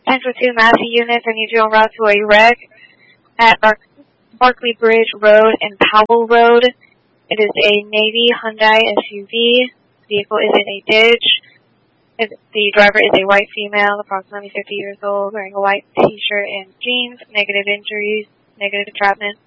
Central 2 Massey units, I need you en route to a wreck at Barkley Bridge Road and Powell Road. It is a Navy Hyundai SUV. The vehicle is in a ditch. The driver is a white female, approximately 50 years old, wearing a white t-shirt and jeans. Negative injuries, negative entrapment.